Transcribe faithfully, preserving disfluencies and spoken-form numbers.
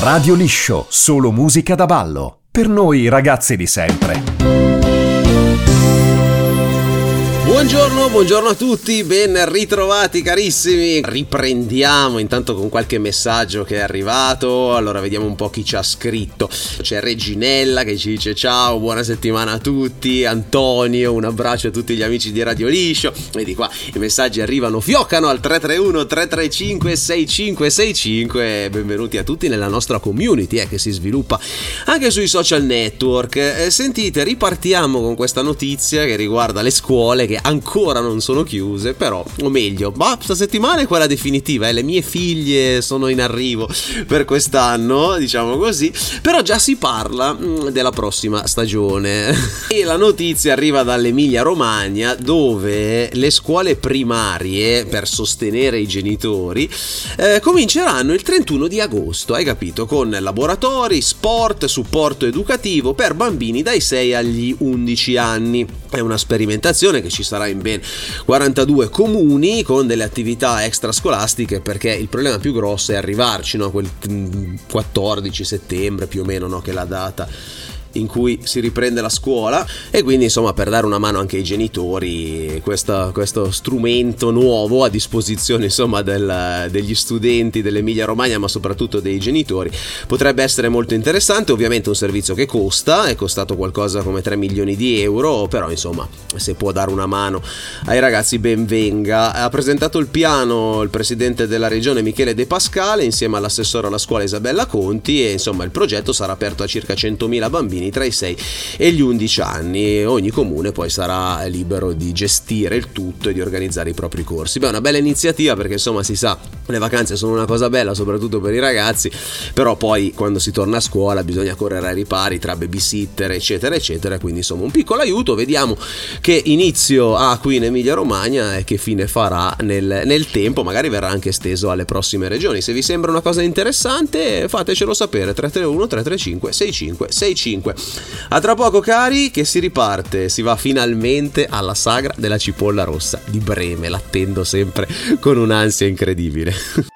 Radio Liscio, solo musica da ballo. Per noi ragazzi di sempre. Buongiorno, buongiorno a tutti, ben ritrovati carissimi. Riprendiamo intanto con qualche messaggio che è arrivato. Allora vediamo un po' chi ci ha scritto. C'è Reginella che ci dice ciao, buona settimana a tutti. Antonio, un abbraccio a tutti gli amici di Radio Liscio. Vedi qua, i messaggi arrivano, fioccano al tre tre uno tre tre cinque sei cinque sei cinque. Benvenuti a tutti nella nostra community eh, che si sviluppa anche sui social network. eh, Sentite, ripartiamo con questa notizia che riguarda le scuole che ancora non sono chiuse, però, o meglio, ma questa settimana è quella definitiva, eh? Le mie figlie sono in arrivo per quest'anno, diciamo così, però già si parla mh, della prossima stagione e la notizia arriva dall'Emilia Romagna, dove le scuole primarie, per sostenere i genitori, eh, cominceranno il trentuno di agosto, hai capito, con laboratori, sport, supporto educativo per bambini dai sei agli undici anni. È una sperimentazione che ci sarà in ben quarantadue comuni con delle attività extrascolastiche, perché il problema più grosso è arrivarci, no? Quel quattordici settembre più o meno, no? Che è la data in cui si riprende la scuola, e quindi insomma per dare una mano anche ai genitori questa, questo strumento nuovo a disposizione insomma del, degli studenti dell'Emilia Romagna, ma soprattutto dei genitori, potrebbe essere molto interessante. Ovviamente un servizio che costa, è costato qualcosa come tre milioni di euro, però insomma se può dare una mano ai ragazzi ben venga. Ha presentato il piano il presidente della regione Michele De Pascale insieme all'assessore alla scuola Isabella Conti, e insomma il progetto sarà aperto a circa centomila bambini tra i sei e gli undici anni. Ogni comune poi sarà libero di gestire il tutto e di organizzare i propri corsi. Beh, è una bella iniziativa, perché insomma si sa, le vacanze sono una cosa bella soprattutto per i ragazzi, però poi quando si torna a scuola bisogna correre ai ripari tra babysitter eccetera eccetera, quindi insomma un piccolo aiuto. Vediamo che inizio ha qui in Emilia Romagna e che fine farà nel, nel tempo, magari verrà anche esteso alle prossime regioni. Se vi sembra una cosa interessante fatecelo sapere, tre tre uno tre tre cinque sei cinque sei cinque. A tra poco cari, che si riparte, si va finalmente alla sagra della cipolla rossa di Breme, l'attendo sempre con un'ansia incredibile.